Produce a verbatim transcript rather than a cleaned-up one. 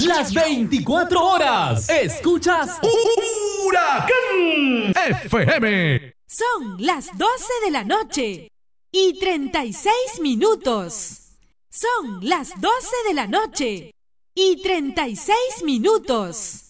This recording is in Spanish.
las veinticuatro horas. Escuchas Huracán F M. Son las doce de la noche y treinta y seis minutos. Son las doce de la noche y treinta y seis minutos.